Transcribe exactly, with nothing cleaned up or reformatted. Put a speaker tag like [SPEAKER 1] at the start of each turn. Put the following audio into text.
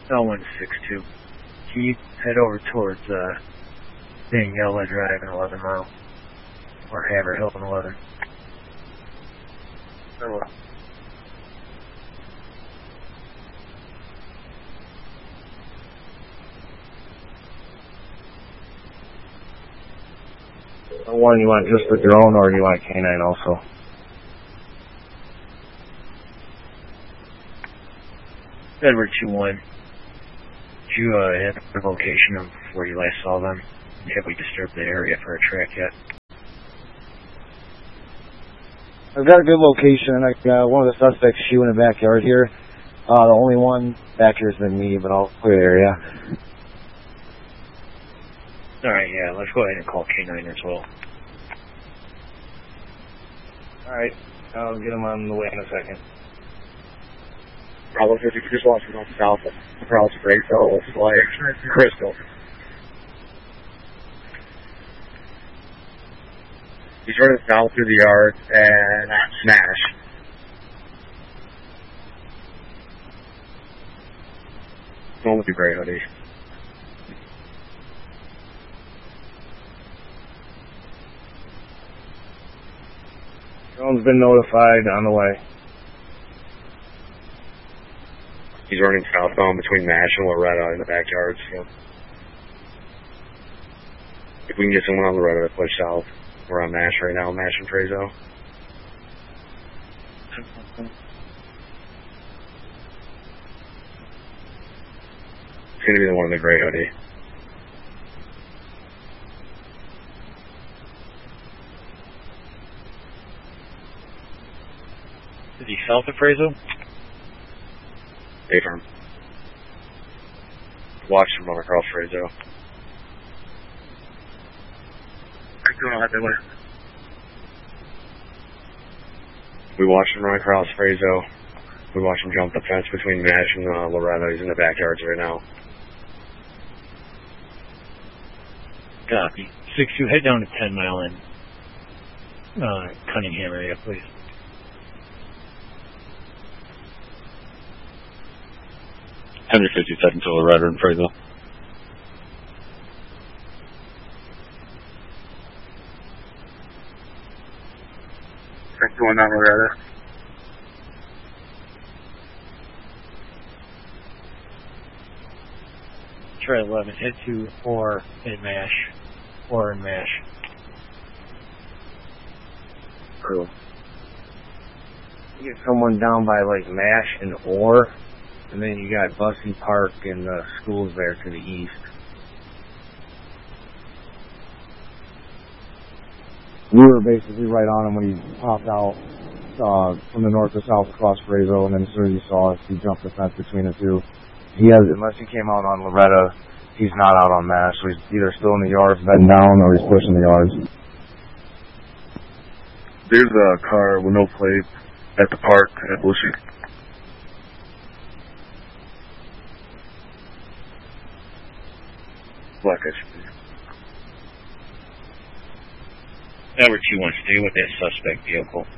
[SPEAKER 1] L one six two. Can you head over towards uh, Daniela Drive in eleven mile? Or Haverhill in eleven? Hello.
[SPEAKER 2] One, you want just with your own, or do you want a canine also?
[SPEAKER 1] Edward two one. Did you uh, have the location of where you last saw them? Have we disturbed the area for a track yet?
[SPEAKER 2] I've got a good location. I got one of the suspects shooting in the backyard here. Uh, the only one back here has been me, but I'll clear the area.
[SPEAKER 1] Alright, yeah, let's go ahead and call K nine as well.
[SPEAKER 2] Alright, I'll get him on the way in a second.
[SPEAKER 1] Problem is, if you just watch from south across Grayville, it's like Crystal. He's running south through the yard and smash. Don't look great, hoodie.
[SPEAKER 2] Someone's been notified, on the way.
[SPEAKER 1] He's running southbound between Nash and Loretta in the backyards. So if we can get someone on Loretta to push south, we're on Nash right now, Nash and Trezo. It's going to be the one in the gray hoodie. Is he south of Trezo? A firm. Watch him run across Trezo. We watched him run across Frezo. We watched him jump the fence between Nash and uh, Loretta. He's in the backyards right now. Copy. six two, head down to ten mile in uh, Cunningham area, please.
[SPEAKER 3] one fifty-second to Loretta and Frezo.
[SPEAKER 1] What's going on, Loretta? Try eleven, head to or in MASH. Or in MASH.
[SPEAKER 2] Cool. You get someone down by like MASH and Orr, and then you got Bussy Park and the schools there to the east. We were basically right on him when he popped out uh, from the north to south across Frezo, and then as soon as he saw us, he jumped the fence between the two. He has, unless he came out on Loretta, he's not out on MASH, so he's either still in the yards bedding down or he's pushing the yards.
[SPEAKER 1] There's a car with no plate at the park at Bussy. Black S U V. Edward two one, stay with that suspect vehicle.